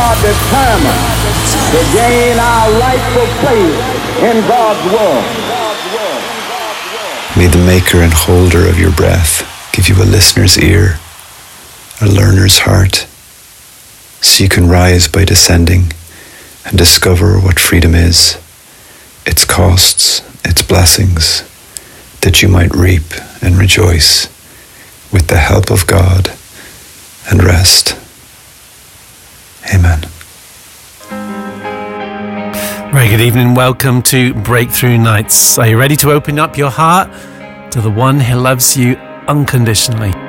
are determined to gain our rightful place in God's world. May the maker and holder of your breath give you a listener's ear, a learner's heart, so you can rise by descending and discover what freedom is, its costs, its blessings, that you might reap and rejoice with the help of God and rest. Amen. Very good evening. Welcome to Breakthrough Nights. Are you ready to open up your heart to the one who loves you unconditionally?